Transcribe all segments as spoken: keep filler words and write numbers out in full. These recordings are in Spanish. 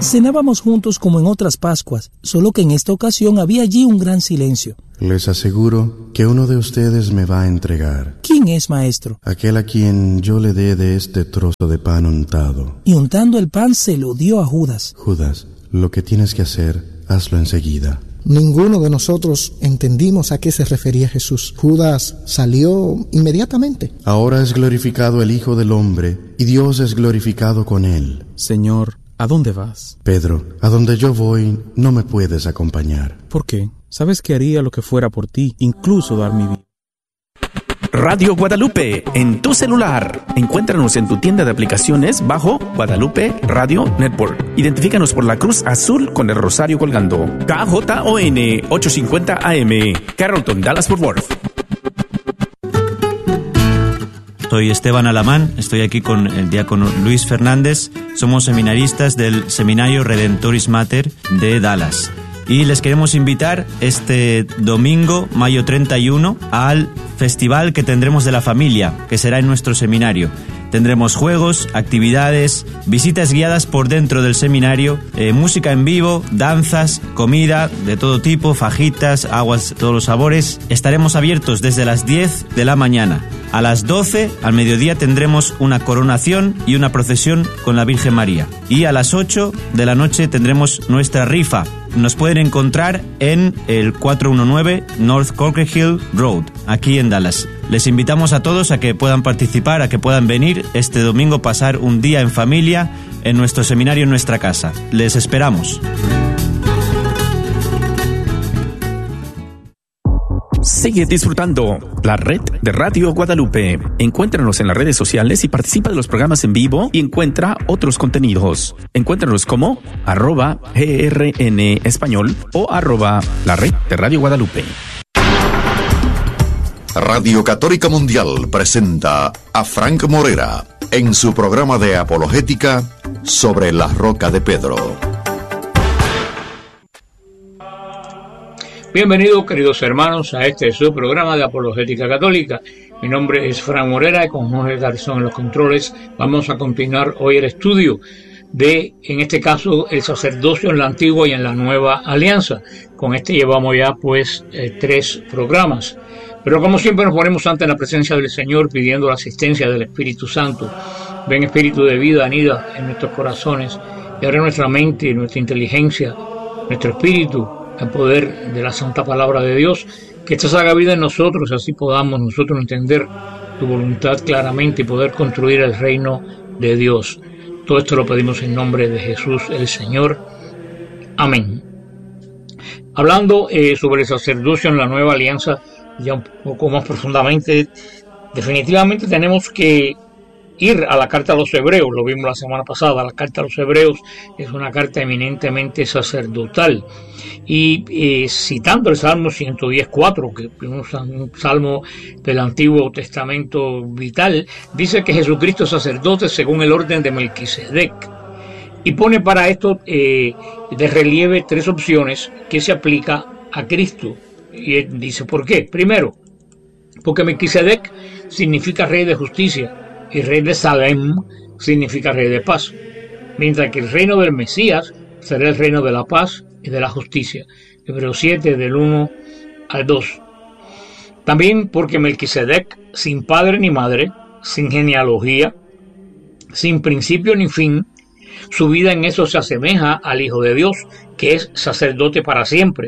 Cenábamos juntos como en otras Pascuas, solo que en esta ocasión había allí un gran silencio. Les aseguro que uno de ustedes me va a entregar. ¿Quién es, maestro? Aquel a quien yo le dé de este trozo de pan untado. Y untando el pan se lo dio a Judas. Judas, lo que tienes que hacer, hazlo enseguida. Ninguno de nosotros entendimos a qué se refería Jesús. Judas salió inmediatamente. Ahora es glorificado el Hijo del Hombre, y Dios es glorificado con él. Señor, ¿a dónde vas? Pedro, a donde yo voy, no me puedes acompañar. ¿Por qué? Sabes que haría lo que fuera por ti, incluso dar mi vida. Radio Guadalupe, en tu celular. Encuéntranos en tu tienda de aplicaciones bajo Guadalupe Radio Network. Identifícanos por la cruz azul con el rosario colgando. K J O N ochocientos cincuenta A M, Carrollton, Dallas-Fort Worth. Soy Esteban Alamán, estoy aquí con el diácono Luis Fernández. Somos seminaristas del Seminario Redentoris Mater de Dallas. Y les queremos invitar este domingo, mayo treinta y uno, al festival que tendremos de la familia, que será en nuestro seminario. Tendremos juegos, actividades, visitas guiadas por dentro del seminario, eh, música en vivo, danzas, comida de todo tipo, fajitas, aguas de todos los sabores. Estaremos abiertos desde las diez de la mañana. A las doce, al mediodía, tendremos una coronación y una procesión con la Virgen María. Y a las ocho de la noche tendremos nuestra rifa. Nos pueden encontrar en el cuatrocientos diecinueve North Corker Hill Road, aquí en Dallas. Les invitamos a todos a que puedan participar, a que puedan venir este domingo, pasar un día en familia en nuestro seminario, en nuestra casa. Les esperamos. Sigue disfrutando la red de Radio Guadalupe. Encuéntranos en las redes sociales y participa de los programas en vivo y encuentra otros contenidos. Encuéntranos como arroba G R N Español o arroba la red de Radio Guadalupe. Radio Católica Mundial presenta a Frank Morera en su programa de apologética Sobre la Roca de Pedro. Bienvenidos, queridos hermanos, a este su programa de Apologética Católica. Mi nombre es Fran Morera y con Jorge Garzón en los controles vamos a continuar hoy el estudio de, en este caso, el sacerdocio en la antigua y en la nueva alianza. Con este llevamos ya, pues, eh, tres programas. Pero como siempre nos ponemos ante la presencia del Señor pidiendo la asistencia del Espíritu Santo. Ven Espíritu de vida, anida en nuestros corazones y abre nuestra mente, nuestra inteligencia, nuestro espíritu, el poder de la santa palabra de Dios, que esta haga vida en nosotros, así podamos nosotros entender tu voluntad claramente y poder construir el reino de Dios. Todo esto lo pedimos en nombre de Jesús el Señor. Amén. Hablando eh, sobre el sacerdocio en la nueva alianza, ya un poco más profundamente, definitivamente tenemos que ir a la carta a los hebreos. Lo vimos la semana pasada. La carta a los hebreos es una carta eminentemente sacerdotal y eh, citando el Salmo ciento diez cuatro, que es un salmo del Antiguo Testamento vital, dice que Jesucristo es sacerdote según el orden de Melquisedec y pone para esto eh, de relieve tres opciones que se aplica a Cristo. Y él dice ¿por qué? Primero, porque Melquisedec significa rey de justicia y rey de Salem significa rey de paz, mientras que el reino del Mesías será el reino de la paz y de la justicia. Hebreos siete, del uno al dos. También porque Melquisedec, sin padre ni madre, sin genealogía, sin principio ni fin, su vida en eso se asemeja al Hijo de Dios, que es sacerdote para siempre.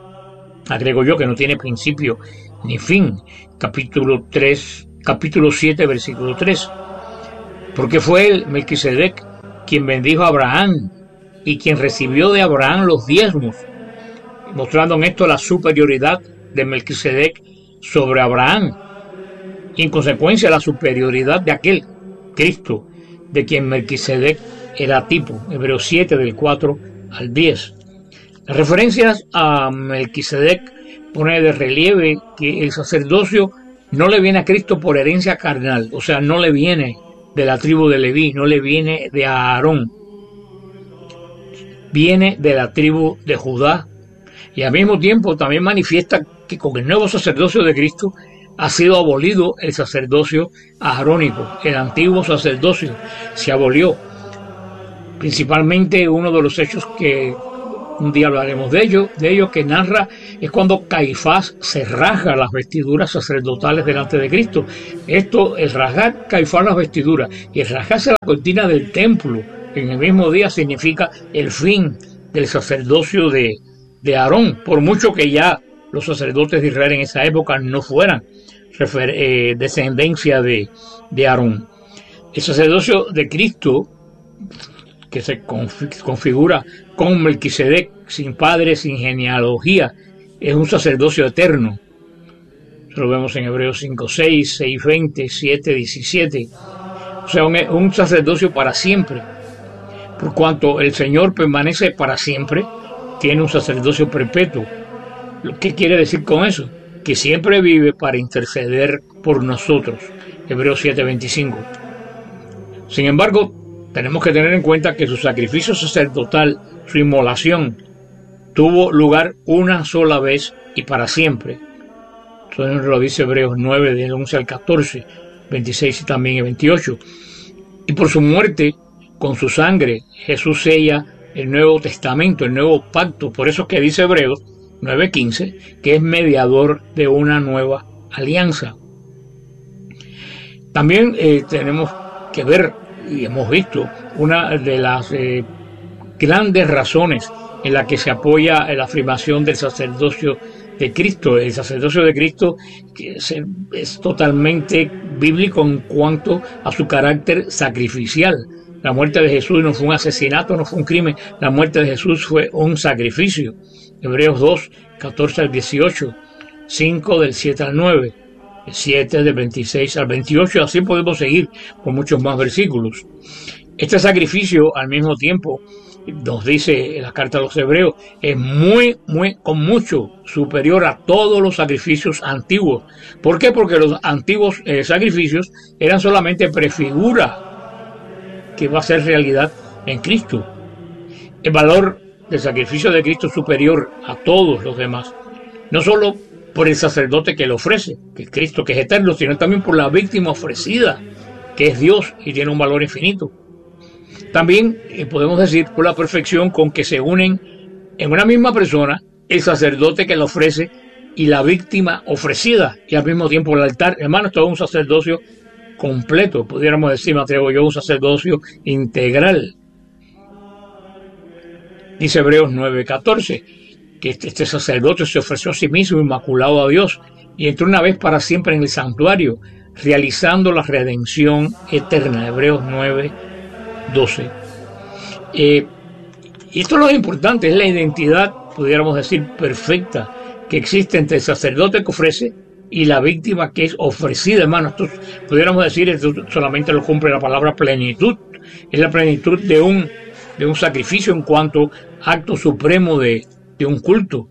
Agrego yo que no tiene principio ni fin. Capítulo tres, capítulo siete, versículo tres. Porque fue él, Melquisedec, quien bendijo a Abraham y quien recibió de Abraham los diezmos, mostrando en esto la superioridad de Melquisedec sobre Abraham y en consecuencia la superioridad de aquel Cristo de quien Melquisedec era tipo. Hebreos siete, del cuatro al diez. Las referencias a Melquisedec pone de relieve que el sacerdocio no le viene a Cristo por herencia carnal, o sea, no le viene de la tribu de Leví, no le viene de Aarón, viene de la tribu de Judá, y al mismo tiempo también manifiesta que con el nuevo sacerdocio de Cristo ha sido abolido el sacerdocio aarónico. El antiguo sacerdocio se abolió Principalmente uno de los hechos que un día hablaremos de ello, de ello que narra es cuando Caifás se rasga las vestiduras sacerdotales delante de Cristo. Esto, el rasgar Caifás las vestiduras y el rasgarse la cortina del templo en el mismo día significa el fin del sacerdocio de, de Aarón, por mucho que ya los sacerdotes de Israel en esa época no fueran refer, eh, descendencia de, de Aarón. El sacerdocio de Cristo, que se configura con Melquisedec, sin padre, sin genealogía, es un sacerdocio eterno. Eso lo vemos en Hebreos cinco seis, seis veinte, siete diecisiete. O sea, un, un sacerdocio para siempre. Por cuanto el Señor permanece para siempre, tiene un sacerdocio perpetuo. ¿Qué quiere decir con eso? Que siempre vive para interceder por nosotros. Hebreos siete veinticinco. Sin embargo, tenemos que tener en cuenta que su sacrificio sacerdotal, su inmolación, tuvo lugar una sola vez y para siempre. Eso nos lo dice Hebreos nueve, del once al catorce, veintiséis y también el veintiocho. Y por su muerte, con su sangre, Jesús sella el Nuevo Testamento, el Nuevo Pacto. Por eso es que dice Hebreos nueve quince, que es mediador de una nueva alianza. También eh, tenemos que ver, y hemos visto, una de las eh, grandes razones en la que se apoya la afirmación del sacerdocio de Cristo. El sacerdocio de Cristo es, es totalmente bíblico en cuanto a su carácter sacrificial. La muerte de Jesús no fue un asesinato, no fue un crimen. La muerte de Jesús fue un sacrificio. Hebreos dos, catorce al dieciocho, cinco del siete al nueve, siete del veintiséis al veintiocho, así podemos seguir con muchos más versículos. Este sacrificio, al mismo tiempo, nos dice en la carta a los Hebreos, es muy, muy, con mucho superior a todos los sacrificios antiguos. ¿Por qué? Porque los antiguos eh, sacrificios eran solamente prefigura que va a ser realidad en Cristo. El valor del sacrificio de Cristo es superior a todos los demás, no solo por el sacerdote que lo ofrece, que es Cristo, que es eterno, sino también por la víctima ofrecida, que es Dios y tiene un valor infinito. También eh, podemos decir por la perfección con que se unen en una misma persona el sacerdote que lo ofrece y la víctima ofrecida, y al mismo tiempo el altar. Hermano, esto es un sacerdocio completo, pudiéramos decir, me atrevo yo, un sacerdocio integral. Dice Hebreos nueve catorce, que este, este sacerdote se ofreció a sí mismo inmaculado a Dios y entró una vez para siempre en el santuario, realizando la redención eterna. Hebreos nueve doce. Eh, y esto es lo importante, es la identidad, pudiéramos decir, perfecta que existe entre el sacerdote que ofrece y la víctima que es ofrecida, hermano. Esto pudiéramos decir, esto solamente lo cumple la palabra plenitud. Es la plenitud de un, de un sacrificio en cuanto acto supremo de, de un culto.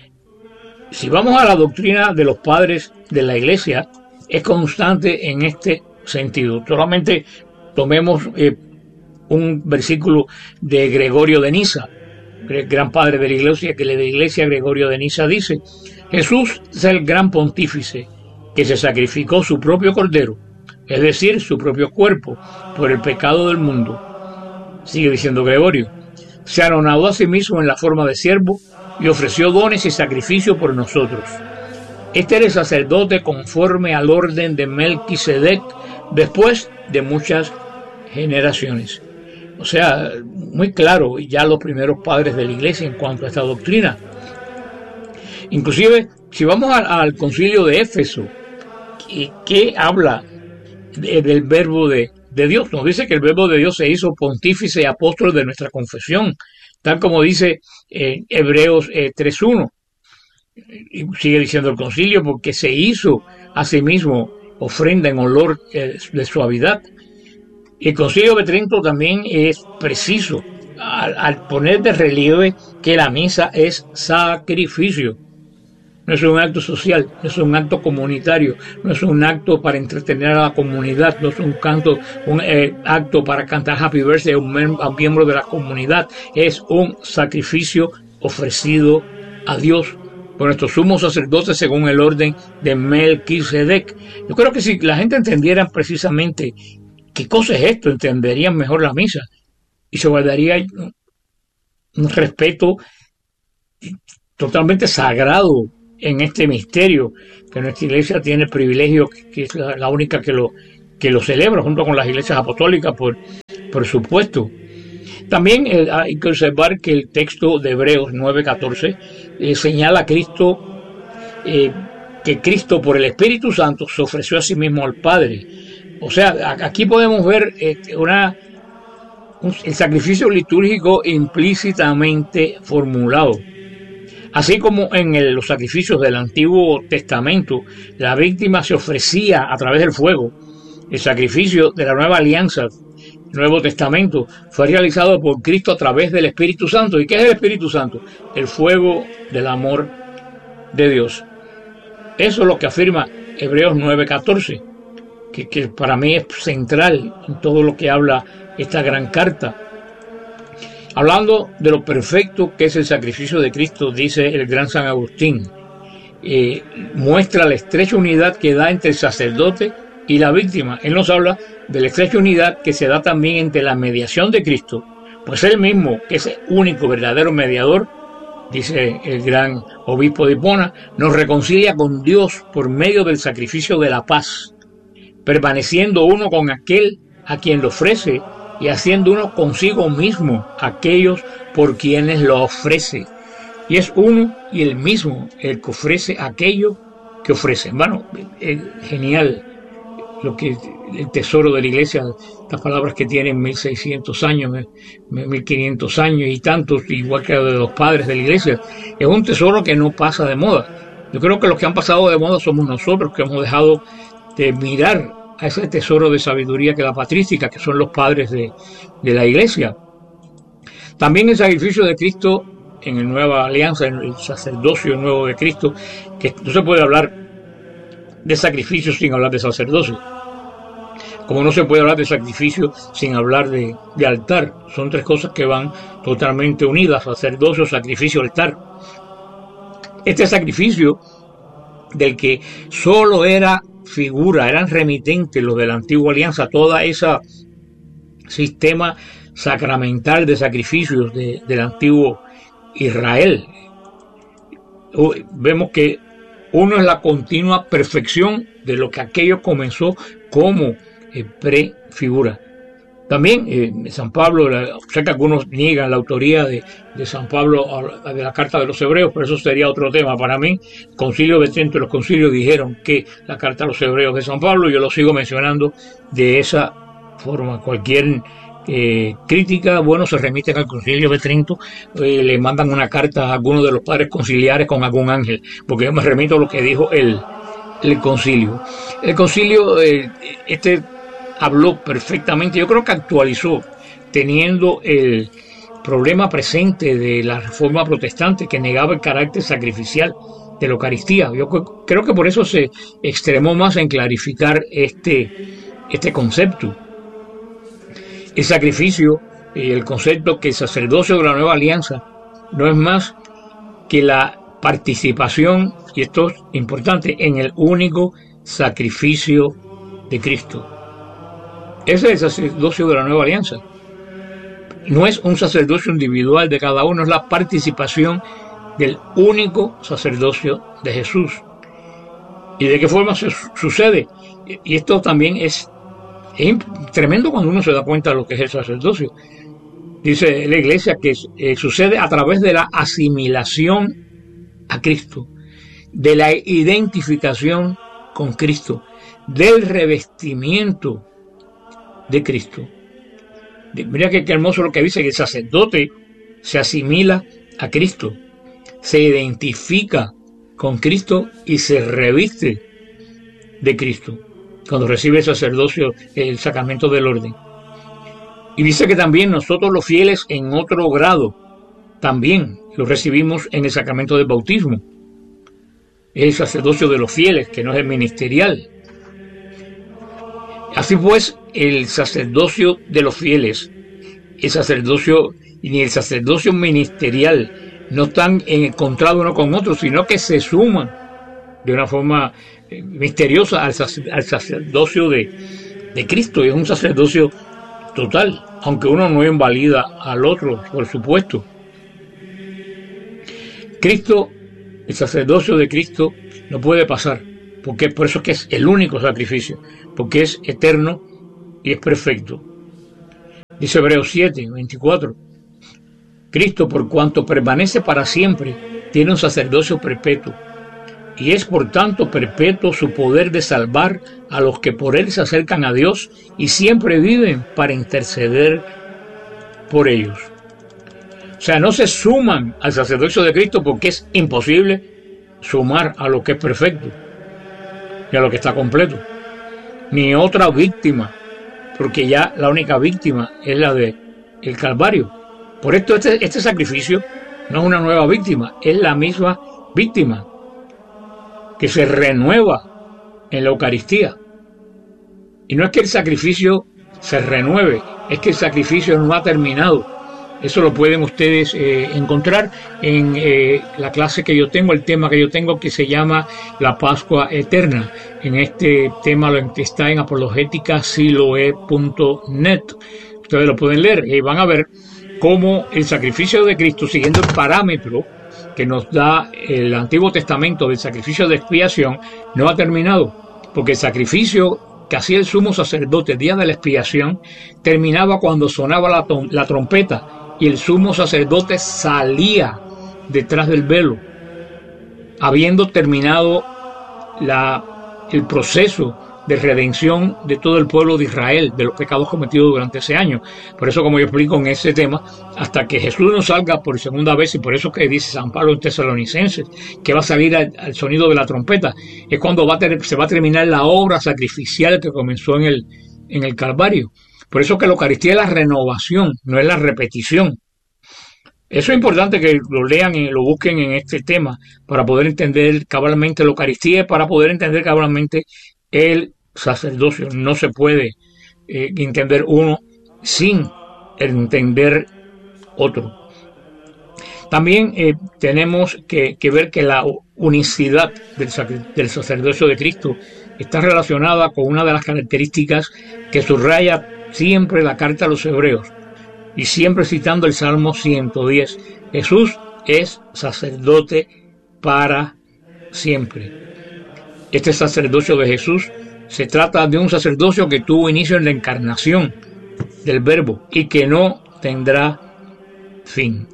Si vamos a la doctrina de los padres de la Iglesia, es constante en este sentido. Solamente tomemos eh, un versículo de Gregorio de Niza, gran padre de la Iglesia, que la Iglesia Gregorio de Niza dice: Jesús es el gran pontífice que se sacrificó su propio cordero, es decir, su propio cuerpo, por el pecado del mundo. Sigue diciendo Gregorio: se anonadó a sí mismo en la forma de siervo y ofreció dones y sacrificios por nosotros. Este era el sacerdote conforme al orden de Melquisedec después de muchas generaciones. O sea, muy claro ya los primeros padres de la Iglesia en cuanto a esta doctrina. Inclusive, si vamos al, al concilio de Éfeso, ¿qué, qué habla de, del verbo de, de Dios? Nos dice que el verbo de Dios se hizo pontífice y apóstol de nuestra confesión, tal como dice eh, Hebreos eh, tres uno. Y sigue diciendo el concilio, porque se hizo a sí mismo ofrenda en olor eh, de suavidad. El Concilio de Trento también es preciso al, al poner de relieve que la misa es sacrificio. No es un acto social, no es un acto comunitario, no es un acto para entretener a la comunidad, no es un canto, un eh, acto para cantar Happy Birthday a un, mem- a un miembro de la comunidad. Es un sacrificio ofrecido a Dios por nuestro sumo sacerdote según el orden de Melquisedec. Yo creo que si la gente entendiera precisamente qué cosa es esto, entenderían mejor la misa. y se guardaría un respeto totalmente sagrado en este misterio, que nuestra iglesia tiene el privilegio, que es la, la única que lo, que lo celebra, junto con las iglesias apostólicas, por, por supuesto. También eh, hay que observar que el texto de Hebreos nueve catorce eh, señala a Cristo, eh, que Cristo por el Espíritu Santo se ofreció a sí mismo al Padre. O sea, aquí podemos ver eh, una, un, el sacrificio litúrgico implícitamente formulado. Así como en el, los sacrificios del Antiguo Testamento, la víctima se ofrecía a través del fuego, el sacrificio de la Nueva Alianza, el Nuevo Testamento, fue realizado por Cristo a través del Espíritu Santo. ¿Y qué es el Espíritu Santo? El fuego del amor de Dios. Eso es lo que afirma Hebreos nueve catorce, que, que para mí es central en todo lo que habla esta gran carta. Hablando de lo perfecto que es el sacrificio de Cristo, dice el gran San Agustín, eh, muestra la estrecha unidad que da entre el sacerdote y la víctima. Él nos habla de la estrecha unidad que se da también entre la mediación de Cristo, pues él mismo, que es el único verdadero mediador, dice el gran obispo de Hipona, nos reconcilia con Dios por medio del sacrificio de la paz, permaneciendo uno con aquel a quien lo ofrece, y haciendo uno consigo mismo aquellos por quienes lo ofrece. Y es uno y el mismo el que ofrece aquello que ofrece. Bueno, es genial lo que el tesoro de la iglesia, las palabras que tienen mil seiscientos años, mil quinientos años y tantos, igual que de los padres de la iglesia. Es un tesoro que no pasa de moda. Yo creo que los que han pasado de moda somos nosotros, que hemos dejado de mirar a ese tesoro de sabiduría que es la patrística, que son los padres de, de la iglesia. También el sacrificio de Cristo en la nueva alianza, en el sacerdocio nuevo de Cristo, que no se puede hablar de sacrificio sin hablar de sacerdocio, como no se puede hablar de sacrificio sin hablar de, de altar. Son tres cosas que van totalmente unidas: sacerdocio, sacrificio, altar. Este sacrificio, del que solo era figura, eran remitentes los de la antigua alianza, toda ese sistema sacramental de sacrificios de, del antiguo Israel. Vemos que uno es la continua perfección de lo que aquello comenzó como eh, prefigura. También eh, San Pablo, la, sé que algunos niegan la autoría de, de San Pablo de la carta de los Hebreos, pero eso sería otro tema. Para mí, Concilio de Trento y los concilios dijeron que la carta a los Hebreos de San Pablo, yo lo sigo mencionando de esa forma. Cualquier eh, crítica, bueno, se remiten al Concilio de Trento, eh, le mandan una carta a alguno de los padres conciliares con algún ángel, porque yo me remito a lo que dijo el, el concilio. El concilio, eh, este habló perfectamente, yo creo que actualizó, teniendo el problema presente de la reforma protestante que negaba el carácter sacrificial de la Eucaristía. Yo creo que por eso se extremó más en clarificar este, este concepto. El sacrificio y el concepto que el sacerdocio de la nueva alianza no es más que la participación, y esto es importante, en el único sacrificio de Cristo. Ese es el sacerdocio de la nueva alianza. No es un sacerdocio individual de cada uno, es la participación del único sacerdocio de Jesús. ¿Y de qué forma se sucede? Y esto también es, es tremendo cuando uno se da cuenta de lo que es el sacerdocio. Dice la iglesia que eh, sucede a través de la asimilación a Cristo, de la identificación con Cristo, del revestimiento de Cristo. Mira que, que hermoso lo que dice, que el sacerdote se asimila a Cristo, se identifica con Cristo y se reviste de Cristo cuando recibe el sacerdocio, el sacramento del orden. Y dice que también nosotros los fieles en otro grado también lo recibimos en el sacramento del bautismo. Es el sacerdocio de los fieles, que no es el ministerial. Así pues, el sacerdocio de los fieles, el sacerdocio ni el sacerdocio ministerial no están encontrados uno con otro, sino que se suman de una forma misteriosa al, al sacerdocio de, de Cristo. Y es un sacerdocio total, aunque uno no invalida al otro, por supuesto. Cristo, el sacerdocio de Cristo no puede pasar, porque por eso es que es el único sacrificio, porque es eterno y es perfecto. Dice Hebreos siete, veinticuatro, Cristo, por cuanto permanece para siempre, tiene un sacerdocio perpetuo, y es por tanto perpetuo su poder de salvar a los que por él se acercan a Dios y siempre viven para interceder por ellos. O sea, no se suman al sacerdocio de Cristo porque es imposible sumar a lo que es perfecto y a lo que está completo. Ni otra víctima, porque ya la única víctima es la de el Calvario. Por esto este, este sacrificio no es una nueva víctima, es la misma víctima que se renueva en la Eucaristía. Y no es que el sacrificio se renueve, es que el sacrificio no ha terminado. Eso lo pueden ustedes eh, encontrar en eh, la clase que yo tengo, el tema que yo tengo, que se llama La Pascua Eterna. En este tema lo está en apologética siloe punto net. Ustedes lo pueden leer y van a ver cómo el sacrificio de Cristo, siguiendo el parámetro que nos da el Antiguo Testamento del sacrificio de expiación, no ha terminado, porque el sacrificio que hacía el sumo sacerdote el día de la expiación terminaba cuando sonaba la, la trompeta y el sumo sacerdote salía detrás del velo, habiendo terminado la, el proceso de redención de todo el pueblo de Israel, de los pecados cometidos durante ese año. Por eso, como yo explico en ese tema, hasta que Jesús no salga por segunda vez, y por eso que dice San Pablo en Tesalonicenses, que va a salir al, al sonido de la trompeta, es cuando va a ter, se va a terminar la obra sacrificial que comenzó en el, en el Calvario. Por eso que la Eucaristía es la renovación, no es la repetición. Eso es importante que lo lean y lo busquen en este tema para poder entender cabalmente la Eucaristía, para poder entender cabalmente el sacerdocio. No se puede eh, entender uno sin entender otro. También eh, tenemos que, que ver que la unicidad del, del sacerdocio de Cristo está relacionada con una de las características que subraya siempre la carta a los hebreos, y siempre citando el Salmo ciento diez. Jesús es sacerdote para siempre. Este sacerdocio de Jesús se trata de un sacerdocio que tuvo inicio en la encarnación del Verbo y que no tendrá fin.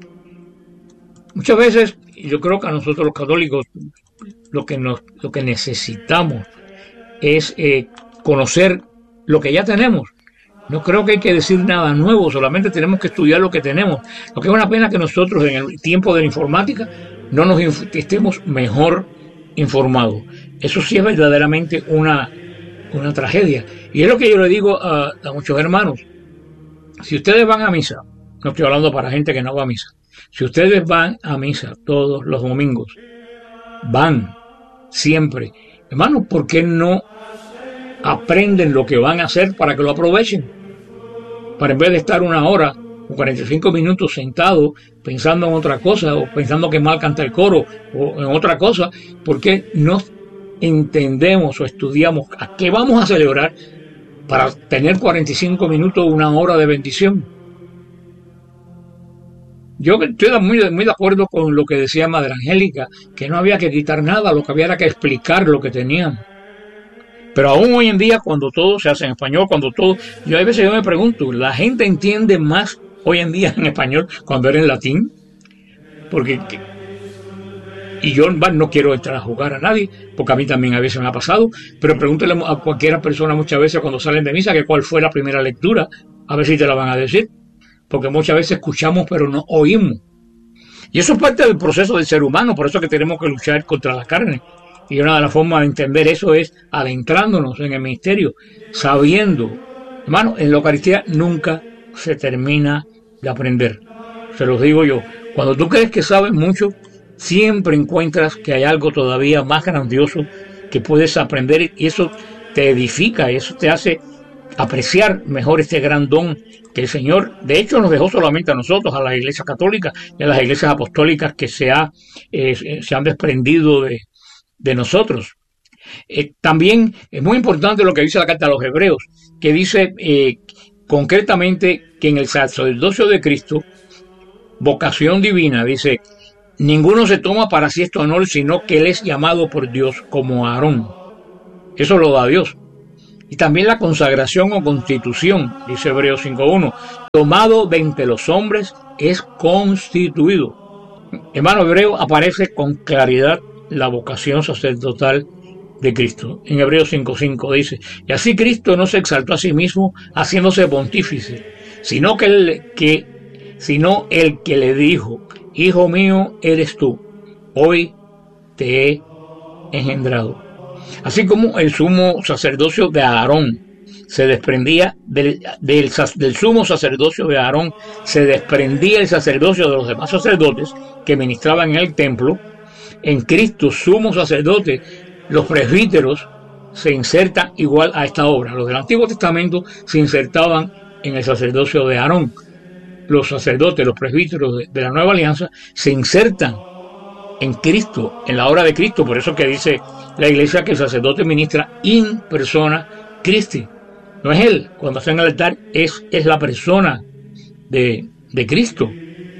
Muchas veces, yo creo que a nosotros los católicos lo que, nos, lo que necesitamos es eh, conocer lo que ya tenemos. No creo que hay que decir nada nuevo, solamente tenemos que estudiar lo que tenemos. Lo que es una pena que nosotros en el tiempo de la informática no nos estemos mejor informados. Eso sí es verdaderamente una, una tragedia. Y es lo que yo le digo a, a muchos hermanos. Si ustedes van a misa, no estoy hablando para gente que no va a misa, si ustedes van a misa todos los domingos, van siempre, hermanos, ¿por qué no aprenden lo que van a hacer para que lo aprovechen? Para en vez de estar una hora o cuarenta y cinco minutos sentado pensando en otra cosa, o pensando que mal canta el coro, o en otra cosa, ¿por qué no entendemos o estudiamos a qué vamos a celebrar para tener cuarenta y cinco minutos o una hora de bendición? Yo estoy muy, muy de acuerdo con lo que decía Madre Angélica, que no había que quitar nada, lo que había era que explicar lo que teníamos. Pero aún hoy en día, cuando todo se hace en español, cuando todo... Yo a veces yo me pregunto, ¿la gente entiende más hoy en día en español cuando era en latín? Porque... Y yo no quiero entrar a jugar a nadie, porque a mí también a veces me ha pasado, pero pregúntale a cualquier persona muchas veces cuando salen de misa que cuál fue la primera lectura, a ver si te la van a decir. Porque muchas veces escuchamos pero no oímos. Y eso es parte del proceso del ser humano, por eso es que tenemos que luchar contra la carne. Y una de las formas de entender eso es adentrándonos en el misterio, sabiendo. Hermano, en la Eucaristía nunca se termina de aprender. Se los digo yo. Cuando tú crees que sabes mucho, siempre encuentras que hay algo todavía más grandioso que puedes aprender, y eso te edifica, eso te hace apreciar mejor este gran don que el Señor, de hecho, nos dejó solamente a nosotros, a la Iglesia Católica y a las iglesias apostólicas que se, ha, eh, se han desprendido de, de nosotros. Eh, también es muy importante lo que dice la carta a los Hebreos, que dice, eh, concretamente que en el sacerdocio de Cristo, vocación divina, dice, ninguno se toma para sí este honor, sino que él es llamado por Dios como Aarón. Eso lo da Dios. Y también la consagración o constitución, dice Hebreos cinco uno, tomado de entre los hombres es constituido. Hermano, Hebreo aparece con claridad la vocación sacerdotal de Cristo. En Hebreos cinco cinco dice, y así Cristo no se exaltó a sí mismo haciéndose pontífice, sino que el que, sino el que le dijo, hijo mío eres tú, hoy te he engendrado. Así como el sumo sacerdocio de Aarón se desprendía del, del, del sumo sacerdocio de Aarón, se desprendía el sacerdocio de los demás sacerdotes que ministraban en el templo, en Cristo, sumo sacerdote, los presbíteros se insertan igual a esta obra. Los del Antiguo Testamento se insertaban en el sacerdocio de Aarón. Los sacerdotes, los presbíteros de, de la Nueva Alianza se insertan en Cristo, en la obra de Cristo. Por eso que dice la Iglesia que el sacerdote ministra in persona Christi. No es él, cuando está en el altar, es, es la persona de, de Cristo.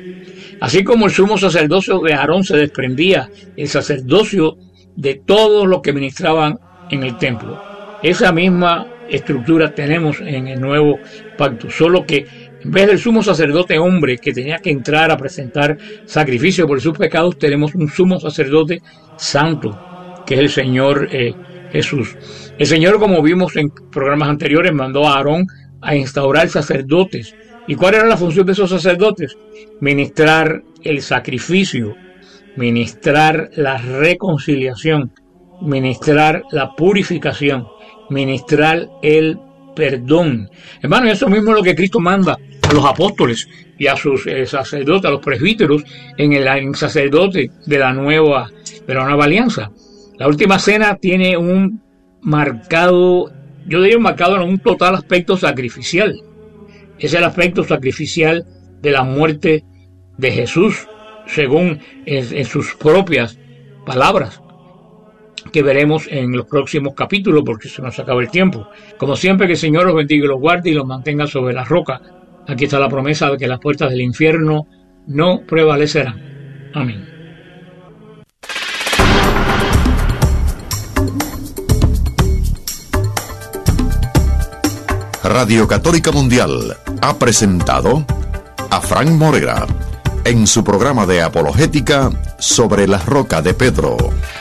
Así como el sumo sacerdocio de Aarón se desprendía el sacerdocio de todos los que ministraban en el templo. Esa misma estructura tenemos en el nuevo pacto, solo que en vez del sumo sacerdote hombre que tenía que entrar a presentar sacrificio por sus pecados, tenemos un sumo sacerdote santo, que es el Señor eh, Jesús. El Señor, como vimos en programas anteriores, mandó a Aarón a instaurar sacerdotes. ¿Y cuál era la función de esos sacerdotes? Ministrar el sacrificio, ministrar la reconciliación, ministrar la purificación, ministrar el perdón. Hermano, eso mismo es lo que Cristo manda a los apóstoles y a sus eh, sacerdotes, a los presbíteros en el, en el sacerdote de la nueva de la nueva alianza. La última cena tiene un marcado, yo diría un marcado en un total aspecto sacrificial. Es el aspecto sacrificial de la muerte de Jesús, según en, en sus propias palabras, que veremos en los próximos capítulos porque se nos acaba el tiempo. Como siempre, que el Señor los bendiga y los guarde y los mantenga sobre la roca. Aquí está la promesa de que las puertas del infierno no prevalecerán. Amén. Radio Católica Mundial ha presentado a Frank Morera en su programa de apologética sobre la roca de Pedro.